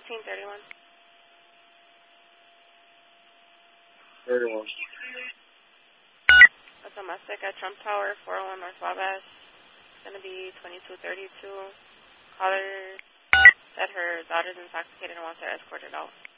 1831. 31. A domestic at Trump Tower, 401 North Wabash. It's going to be 2232. Caller said her daughter's intoxicated and wants her escorted out.